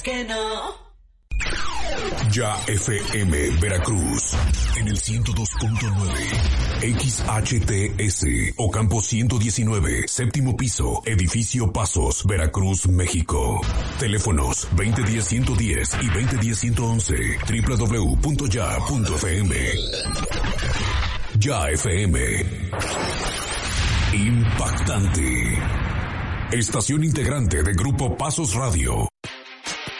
Que no. Ya FM Veracruz en el 102.9 XHTS Ocampo 119 séptimo piso edificio Pasos Veracruz México. Teléfonos 2010-110 y 2010-111 www.ya.fm. Ya FM. Impactante. Estación integrante de Grupo Pasos Radio.